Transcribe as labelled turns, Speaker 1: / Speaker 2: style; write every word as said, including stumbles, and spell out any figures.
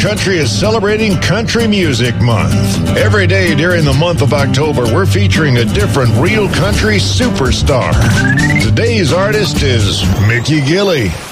Speaker 1: Country is celebrating Country Music Month. Every day during the month of October, we're featuring a different Real Country superstar. Today's artist is Mickey Gilley.